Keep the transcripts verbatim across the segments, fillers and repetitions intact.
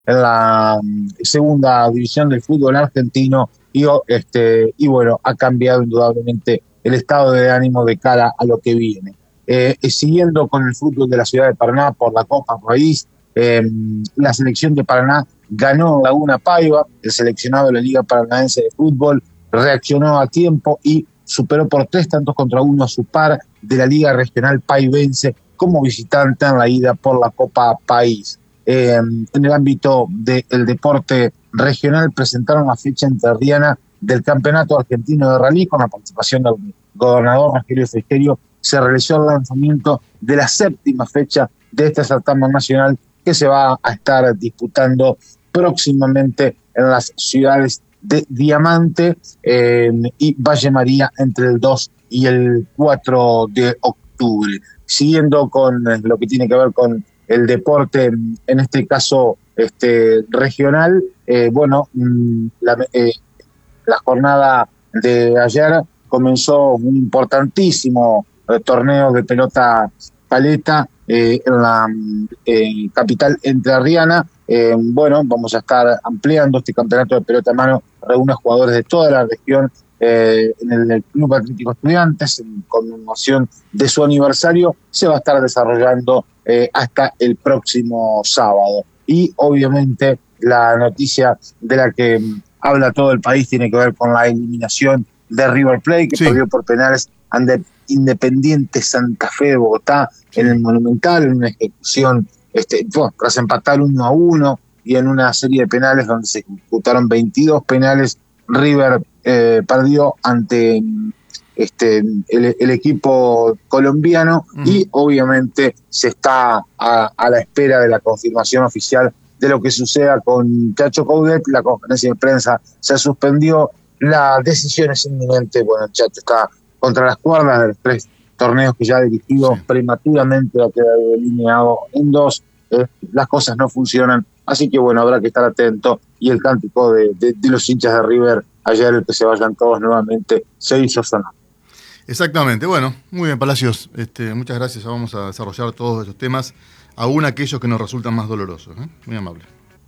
en la mm, segunda división del fútbol argentino y, o- este, y bueno, ha cambiado indudablemente el estado de ánimo de cara a lo que viene. Eh, eh, siguiendo con el fútbol de la ciudad de Paraná por la Copa Raíz, eh, la selección de Paraná ganó en Laguna Paiva, el seleccionado de la Liga Paranaense de Fútbol reaccionó a tiempo y superó por tres tantos contra uno a su par de la Liga Regional Paivense como visitante en la ida por la Copa País. Eh, en el ámbito del deporte regional presentaron la fecha entrerriana del Campeonato Argentino de Rally con la participación del gobernador Rogelio Frigerio. Se realizó el lanzamiento de la séptima fecha de este certamen nacional que se va a estar disputando próximamente en las ciudades de Diamante eh, y Valle María entre el dos y el cuatro de octubre. Siguiendo con lo que tiene que ver con el deporte, en este caso este, regional, eh, bueno, la, eh, la jornada de ayer comenzó un importantísimo eh, torneo de pelota paleta eh, en la eh, capital entrerriana. Eh, bueno, vamos a estar ampliando este campeonato de pelota a mano, reúne jugadores de toda la región eh, en el Club Atlético Estudiantes, en conmemoración de su aniversario, se va a estar desarrollando eh, hasta el próximo sábado. Y obviamente la noticia de la que habla todo el país tiene que ver con la eliminación de River Plate, que Sí. perdió por penales ante Independiente Santa Fe de Bogotá en el Monumental, en una ejecución, este, bueno, tras empatar uno a uno y en una serie de penales donde se ejecutaron veintidós penales, River eh, perdió ante este, el, el equipo colombiano uh-huh. y obviamente se está a, a la espera de la confirmación oficial de lo que suceda con Chacho Coudet. La conferencia de prensa se suspendió, la decisión es inminente. Bueno, el Chacho está contra las cuerdas de los tres torneos que ya ha dirigido, sí. prematuramente ha quedado delineado en dos, eh, las cosas no funcionan, así que bueno, habrá que estar atento, y el cántico de, de, de los hinchas de River ayer, el que se vayan todos nuevamente, se hizo sonar. Exactamente, bueno, muy bien, Palacios, este, muchas gracias, ya vamos a desarrollar todos esos temas, aún aquellos que nos resultan más dolorosos, ¿eh? Muy amable.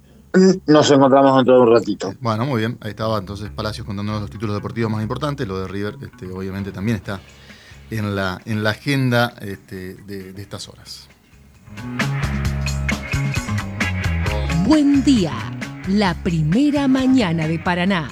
Nos encontramos dentro de un ratito. Bueno, muy bien, ahí estaba entonces Palacios contándonos los títulos deportivos más importantes. Lo de River, este, obviamente, también está en la, en la agenda este, de, de estas horas. Buen día, la primera mañana de Paraná.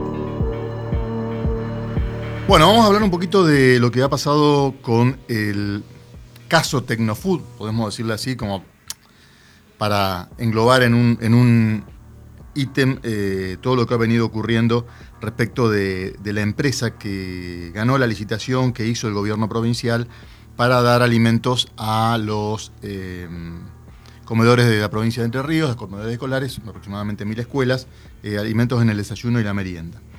Bueno, vamos a hablar un poquito de lo que ha pasado con el caso Tecnofood, podemos decirle así, como para englobar en un, en un ítem eh, todo lo que ha venido ocurriendo respecto de, de la empresa que ganó la licitación que hizo el gobierno provincial para dar alimentos a los eh, comedores de la provincia de Entre Ríos, a comedores escolares, aproximadamente mil escuelas, eh, alimentos en el desayuno y la merienda.